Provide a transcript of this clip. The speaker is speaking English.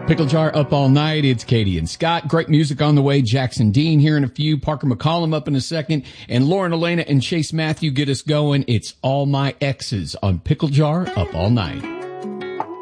Pickle Jar up all night. It's Katie and Scott. Great music on the way. Jackson Dean here in a few. Parker McCollum up in a second. And Lauren Elena and Chase Matthew get us going. It's All My Exes on Pickle Jar up all night.